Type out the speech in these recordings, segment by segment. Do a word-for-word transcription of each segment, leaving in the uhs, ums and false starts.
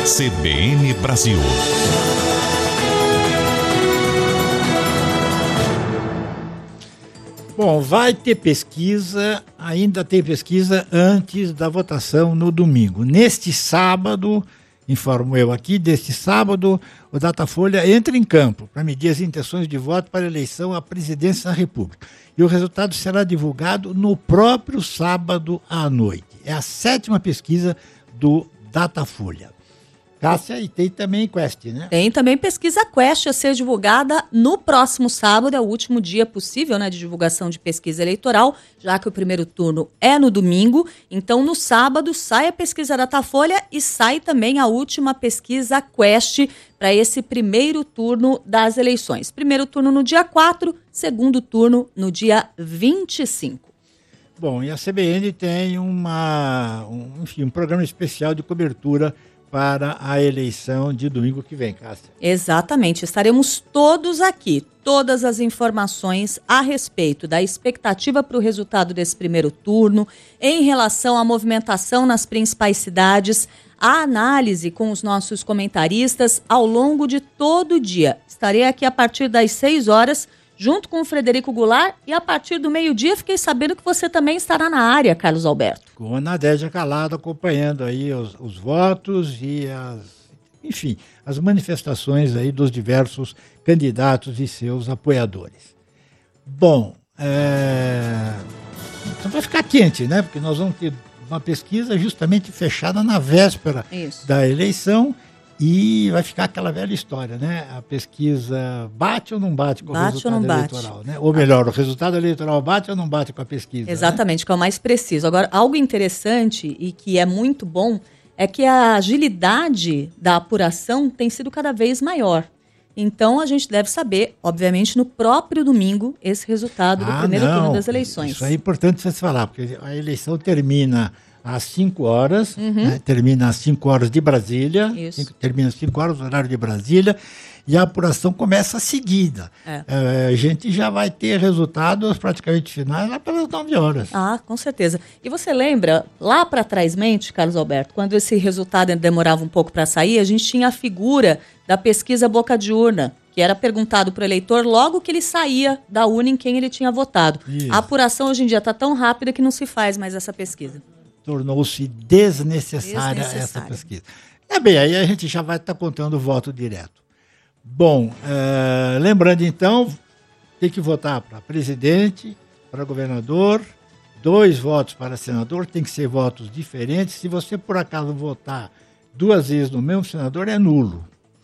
C B N Brasil. Bom, vai ter pesquisa, ainda tem pesquisa antes da votação no domingo. Neste sábado, informo eu aqui, deste sábado, o Datafolha entra em campo para medir as intenções de voto para a eleição à presidência da República. E o resultado será divulgado no próprio sábado à noite. É a sétima pesquisa do Datafolha. Cássia, e tem também Quest, né? Tem também pesquisa Quest a ser divulgada no próximo sábado, é o último dia possível, né, de divulgação de pesquisa eleitoral, já que o primeiro turno é no domingo. Então, no sábado, sai a pesquisa Datafolha e sai também a última pesquisa Quest para esse primeiro turno das eleições. Primeiro turno no dia quatro, segundo turno no dia vinte e cinco. Bom, e a C B N tem uma, um, enfim, um programa especial de cobertura para a eleição de domingo que vem, Cássia. Exatamente, estaremos todos aqui, todas as informações a respeito da expectativa para o resultado desse primeiro turno, em relação à movimentação nas principais cidades, a análise com os nossos comentaristas ao longo de todo o dia. Estarei aqui a partir das seis horas, junto com o Frederico Goulart, e a partir do meio-dia fiquei sabendo que você também estará na área, Carlos Alberto. Com a Nadégia Calado acompanhando aí os, os votos e as, enfim, as manifestações aí dos diversos candidatos e seus apoiadores. Bom, é... então vai ficar quente, né? Porque nós vamos ter uma pesquisa justamente fechada na véspera Isso. da eleição. E vai ficar aquela velha história, né? A pesquisa bate ou não bate com bate o resultado ou não eleitoral, bate. Né? Ou melhor, o resultado eleitoral bate ou não bate com a pesquisa. Exatamente, né? Que é o mais preciso. Agora, algo interessante e que é muito bom é que a agilidade da apuração tem sido cada vez maior. Então, a gente deve saber, obviamente, no próprio domingo, esse resultado do ah, primeiro não. turno das eleições. Isso é importante você falar, porque a eleição termina às cinco horas, uhum. né? Termina às cinco horas de Brasília, cinco, termina às cinco horas, horário de Brasília, e a apuração começa a seguida. É. É, a gente já vai ter resultados praticamente finais lá pelas nove horas. Ah, com certeza. E você lembra, lá para trás mente, Carlos Alberto, quando esse resultado demorava um pouco para sair, a gente tinha a figura da pesquisa boca de urna, que era perguntado para o eleitor logo que ele saía da urna em quem ele tinha votado. Isso. A apuração hoje em dia está tão rápida que não se faz mais essa pesquisa. Tornou-se desnecessária, desnecessária essa pesquisa. É bem, aí a gente já vai estar tá contando o voto direto. Bom, é, lembrando então, tem que votar para presidente, para governador, dois votos para senador, tem que ser votos diferentes. Se você por acaso votar duas vezes no mesmo senador, é nulo.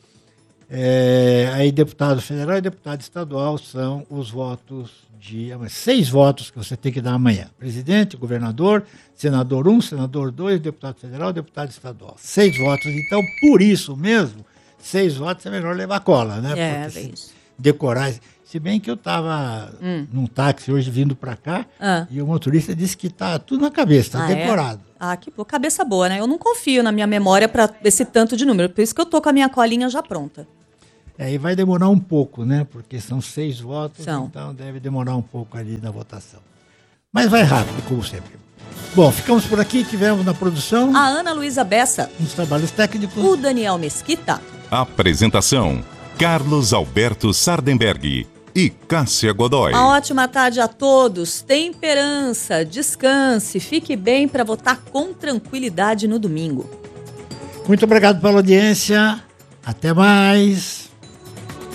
É, aí deputado federal e deputado estadual são os votos de seis votos que você tem que dar amanhã. Presidente, governador, senador um, senador dois, deputado federal, deputado estadual. Seis votos. Então, por isso mesmo, seis votos é melhor levar cola, né? É, Porque é isso. Decorar. Se bem que eu estava hum. num táxi hoje vindo para cá ah. e o motorista disse que está tudo na cabeça, está ah, decorado. É? Ah, que boa. Cabeça boa, né? Eu não confio na minha memória para esse tanto de número. Por isso que eu tô com a minha colinha já pronta. É, e vai demorar um pouco, né? Porque são seis votos, são. Então deve demorar um pouco ali na votação. Mas vai rápido, como sempre. Bom, ficamos por aqui, tivemos na produção a Ana Luísa Bessa, nos trabalhos técnicos, o Daniel Mesquita. Apresentação, Carlos Alberto Sardenberg e Cássia Godoy. Uma ótima tarde a todos, temperança, descanse, fique bem para votar com tranquilidade no domingo. Muito obrigado pela audiência, até mais.